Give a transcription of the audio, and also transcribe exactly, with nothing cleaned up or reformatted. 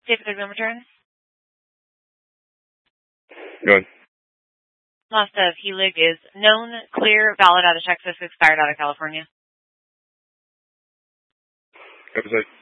David Goodman return. Go ahead. Loss of Helig is known, clear, valid out of Texas, expired out of California. Episode.